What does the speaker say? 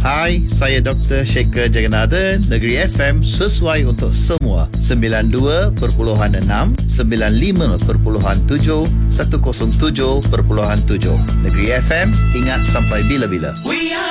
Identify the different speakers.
Speaker 1: Hai, saya Dr. Shekhar Jagannathan. Negeri FM sesuai untuk semua. 92.6, 95.7, 107.7. Negeri FM, ingat sampai bila-bila.